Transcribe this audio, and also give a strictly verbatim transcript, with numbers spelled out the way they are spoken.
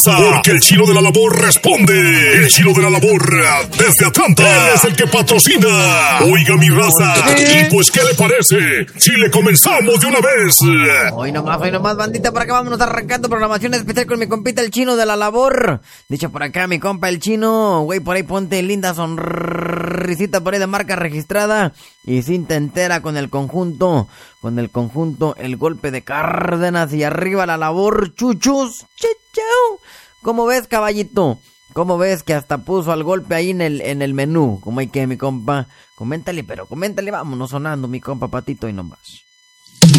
Porque el Chino de la Labor responde. El Chino de la Labor desde Atlanta. Él es el que patrocina. Oiga mi raza. ¿Y pues qué le parece si le comenzamos de una vez? Hoy nomás, hoy nomás, bandita, por acá vámonos arrancando programación especial con mi compita el Chino de la Labor. Dicho por acá, mi compa el Chino. Güey, por ahí ponte linda sonrisita por ahí de marca registrada. Y cinta entera con el conjunto. Con el conjunto, el golpe de Cárdenas y arriba la Labor, chuchus. Chau. ¿Cómo ves, caballito? ¿Cómo ves que hasta puso al golpe ahí en el, en el menú? ¿Cómo hay que, mi compa? Coméntale, pero coméntale, vámonos sonando, mi compa Patito, y nomás.